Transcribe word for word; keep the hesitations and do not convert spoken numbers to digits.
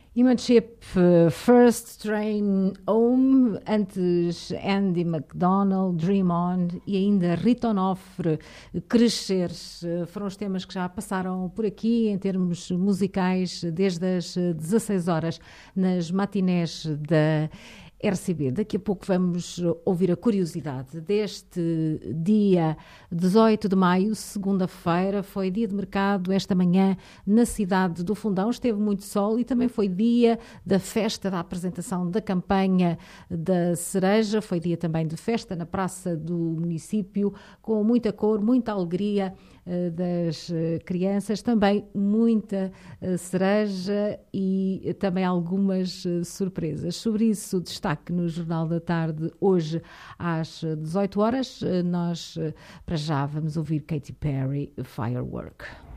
Imanship, uh, First Train Home, antes Andy McDonald, Dream On e ainda Rita Onofre, Crescer. Foram os temas que já passaram por aqui em termos musicais desde as dezasseis horas nas matinés da R C B. Daqui a pouco vamos ouvir a curiosidade deste dia dezoito de maio, segunda-feira. Foi dia de mercado esta manhã na cidade do Fundão. Esteve muito sol e também foi dia da festa da apresentação da campanha da cereja. Foi dia também de festa na praça do município, com muita cor, muita alegria das crianças, também muita cereja e também algumas surpresas. Sobre isso, destaque no Jornal da Tarde, hoje às dezoito horas. Nós, para já, vamos ouvir Katy Perry, Firework.